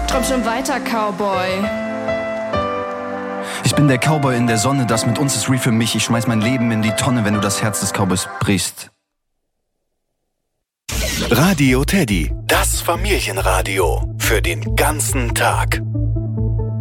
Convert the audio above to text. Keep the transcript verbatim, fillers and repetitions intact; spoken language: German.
Träum schon weiter, Cowboy. Ich bin der Cowboy in der Sonne, das mit uns ist real für mich. Ich schmeiß mein Leben in die Tonne, wenn du das Herz des Cowboys brichst. Radio Teddy, das Familienradio für den ganzen Tag.